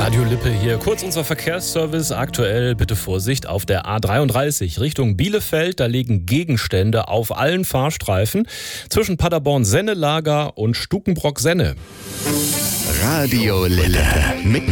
Radio Lippe hier. Kurz unser Verkehrsservice. Aktuell bitte Vorsicht auf der A33 Richtung Bielefeld. Da liegen Gegenstände auf allen Fahrstreifen zwischen Paderborn-Sennelager und Stukenbrock-Senne. Radio Lippe.